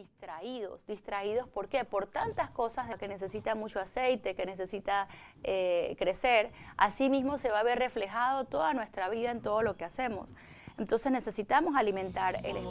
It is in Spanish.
distraídos. ¿Distraídos por qué? Por tantas cosas que necesita mucho aceite, que necesita crecer. Así mismo se va a ver reflejado toda nuestra vida en todo lo que hacemos. Entonces necesitamos alimentar el espíritu.